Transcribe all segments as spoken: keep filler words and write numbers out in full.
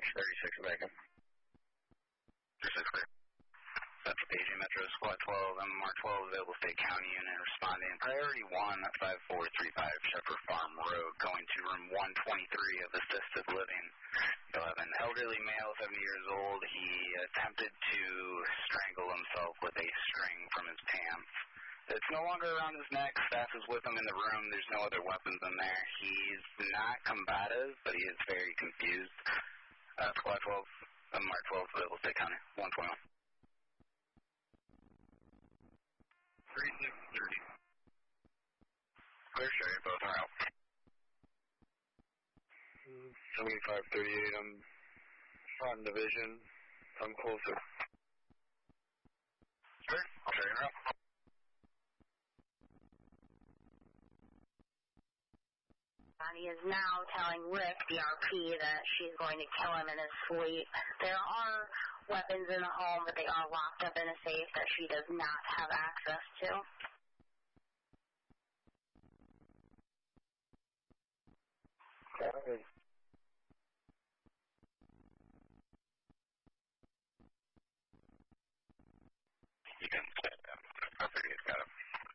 thirty-six back up. thirty-six clear. Central P G Metro Squad twelve, M M R twelve, available State County unit responding. Priority one, five four three five Shepherd Farm Road, going to room one twenty-three of assisted living. You'll have an elderly male, seventy years old. He attempted to strangle himself with a string from his pants. It's no longer around his neck. Staff is with him in the room. There's no other weapons in there. He's not combative, but he is very confused. Uh, Squad twelve, M M R twelve, available State County, one twenty-one. thirty-six thirty. Clear, sure, both are out. seventy-five thirty-eight, I'm front division. I'm closer. Sure, I'll show you around. He is now telling Rick, the R P, that she's going to kill him in his sleep. There are weapons in the home, but they are locked up in a safe that she does not have access to. Okay. You can stand down. I figured he's got him.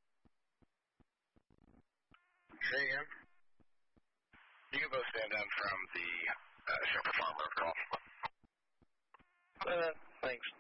Say again? You can both stand down from the uh, Shepherd Farm Road call. Uh, thanks.